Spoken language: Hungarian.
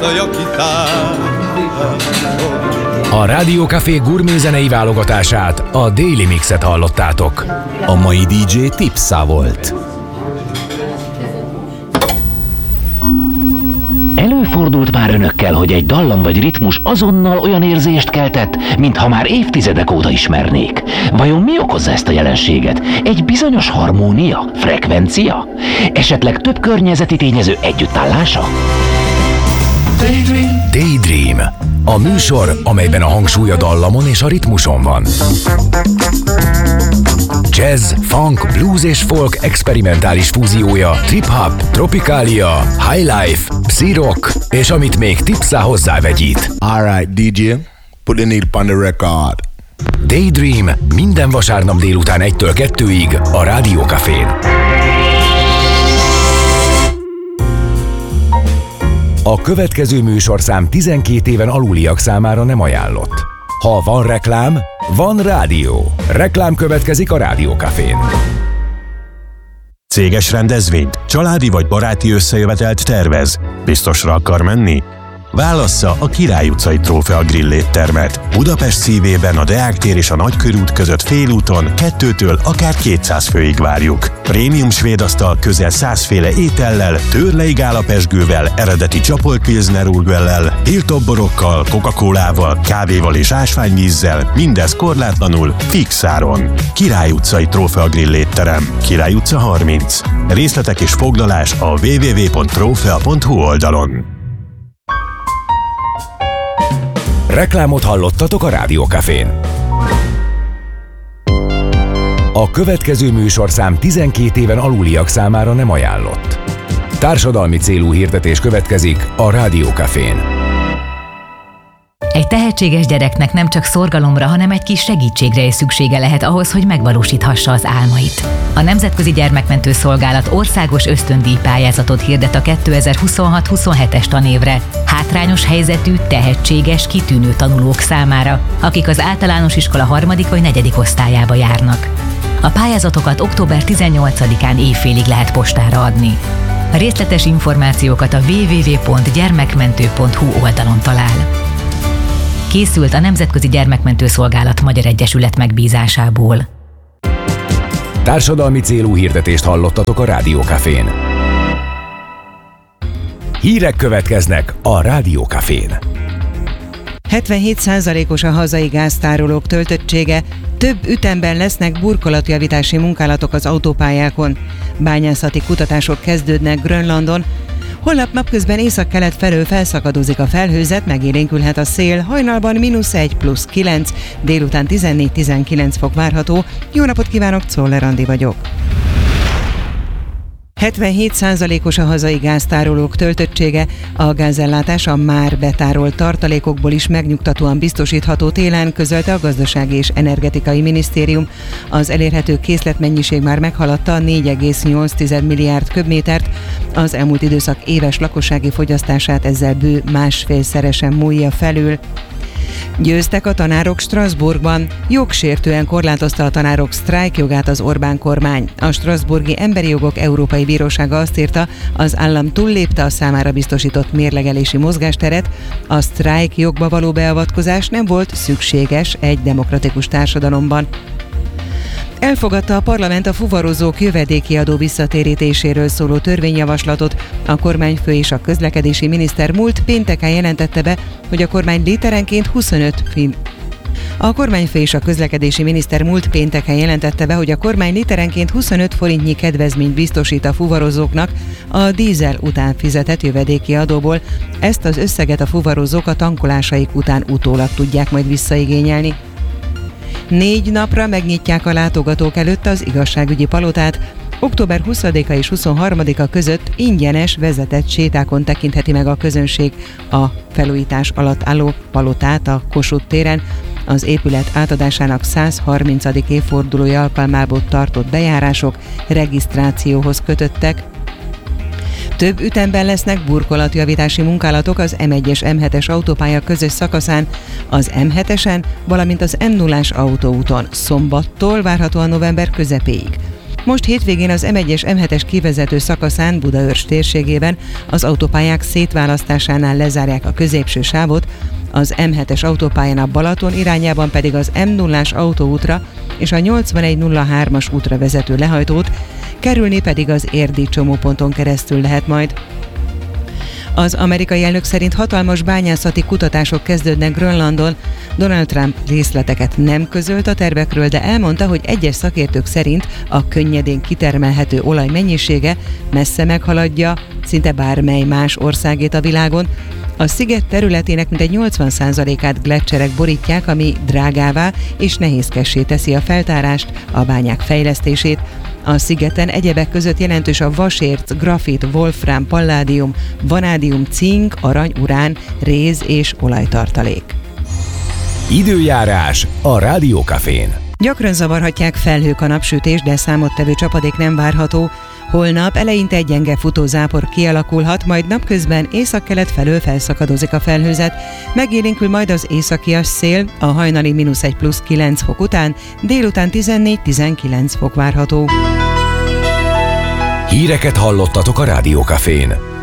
A Rádió Café gurmézenei válogatását, a Daily Mixet hallottátok. A mai DJ Tipsa volt. Előfordult már önökkel, hogy egy dallam vagy ritmus azonnal olyan érzést keltett, mintha már évtizedek óta ismernék. Vajon mi okozza ezt a jelenséget? Egy bizonyos harmónia? Frekvencia? Esetleg több környezeti tényező együttállása? Daydream. A műsor, amelyben a hangsúly a dallamon és a ritmuson van. Jazz, funk, blues és folk experimentális fúziója, trip-hop, tropikália, highlife, psi-rock, és amit még Tipsa hozzávegyít. Alright, DJ, put the needle on the record. Daydream minden vasárnap délután 1-től 2-ig a Rádió Cafén. A következő műsorszám 12 éven aluliak számára nem ajánlott. Ha van reklám, van rádió. Reklám következik a Rádió Cafén. Céges rendezvényt, családi vagy baráti összejövetelt tervez? Biztosra akar menni? Válassza a Király utcai Trófea Grill éttermet. Budapest szívében a Deák tér és a Nagykörút között félúton 2-től akár 200 főig várjuk. Prémium svéd asztal közel 100 féle étellel, tőrleig állapesgővel, eredeti csapolt pilsner urgellel, hilltop borokkal, Coca-Colával, kávéval és ásványvízzel, mindez korlátlanul, fix áron. Király utcai Trófea Grill étterem, Király utca 30. Részletek és foglalás a www.trofea.hu oldalon. Reklámot hallottatok a Rádió Cafén. A következő műsorszám 12 éven aluliak számára nem ajánlott. Társadalmi célú hirdetés következik a Rádió Cafén. Egy tehetséges gyereknek nem csak szorgalomra, hanem egy kis segítségre is szüksége lehet ahhoz, hogy megvalósíthassa az álmait. A Nemzetközi Gyermekmentő Szolgálat országos ösztöndíj pályázatot hirdet a 2026-27-es tanévre hátrányos helyzetű, tehetséges, kitűnő tanulók számára, akik az általános iskola 3. vagy 4. osztályába járnak. A pályázatokat október 18-án éjfélig lehet postára adni. A részletes információkat a www.gyermekmentő.hu oldalon talál. Készült a Nemzetközi Gyermekmentő Szolgálat Magyar Egyesület megbízásából. Társadalmi célú hirdetést hallottatok a Rádió Cafén. Hírek következnek a Rádió Cafén. 77%-os a hazai gáztárolók töltöttsége, több ütemben lesznek burkolatjavítási munkálatok az autópályákon. Bányászati kutatások kezdődnek Grönlandon. Holnap napközben északkelet felől felszakadozik a felhőzet, megélénkülhet a szél, hajnalban -1 + 9, délután 14-19 fok várható. Jó napot kívánok, Czoller Andi vagyok. 77%-os a hazai gáztárolók töltöttsége, a gázellátás a már betárolt tartalékokból is megnyugtatóan biztosítható télen, közölte a Gazdasági és Energetikai Minisztérium. Az elérhető készletmennyiség már meghaladta 4,8 milliárd köbmétert, az elmúlt időszak éves lakossági fogyasztását ezzel bő másfélszeresen múlja felül. Győztek a tanárok Strasbourgban. Jogsértően korlátozta a tanárok sztrájkjogát az Orbán kormány. A Strasbourgi Emberi Jogok Európai Bírósága azt írta, az állam túllépte a számára biztosított mérlegelési mozgásteret, a sztrájk jogba való beavatkozás nem volt szükséges egy demokratikus társadalomban. Elfogadta a parlament a fuvarozók jövedéki adó visszatérítéséről szóló törvényjavaslatot. A kormányfő és a közlekedési miniszter múlt pénteken jelentette be, hogy a kormány literenként 25 forintnyi kedvezményt biztosít a fuvarozóknak a dízel után fizetett jövedéki adóból. Ezt az összeget a fuvarozók a tankolásaik után utólag tudják majd visszaigényelni. 4 napra megnyitják a látogatók előtt az igazságügyi palotát. Október 20-a és 23-a között ingyenes vezetett sétákon tekintheti meg a közönség a felújítás alatt álló palotát a Kossuth téren. Az épület átadásának 130. évfordulója alkalmából tartott bejárások regisztrációhoz kötöttek. Több ütemben lesznek burkolatjavítási munkálatok az M1-es M7-es autópálya közös szakaszán, az M7-esen, valamint az M0-ás autóúton szombattól várhatóan november közepéig. Most hétvégén az M1-es M7-es kivezető szakaszán Budaörs térségében az autópályák szétválasztásánál lezárják a középső sávot, az M7-es autópályán a Balaton irányában pedig az M0-ás autóútra és a 8103-as útra vezető lehajtót, kerülni pedig az érdi csomóponton keresztül lehet majd. Az amerikai elnök szerint hatalmas bányászati kutatások kezdődnek Grönlandon. Donald Trump részleteket nem közölt a tervekről, de elmondta, hogy egyes szakértők szerint a könnyedén kitermelhető olaj mennyisége messze meghaladja szinte bármely más országét a világon. A sziget területének mintegy 80%-át gleccserek borítják, ami drágává és nehézkessé teszi a feltárást, a bányák fejlesztését. A szigeten egyebek között jelentős a vasérc, grafit, wolfram, palládium, vanádium, cink, arany, urán, réz és olajtartalék. Időjárás a Rádiókafén. Gyakran zavarhatják felhők a napsütés, de számottevő csapadék nem várható. Holnap eleinte egy gyenge futózápor kialakulhat, majd napközben északkelet felől felszakadozik a felhőzet. Megélénkül majd az északias szél, a hajnali -1 plusz 9 fok után, délután 14-19 fok várható. Híreket hallottatok a Rádiókafén.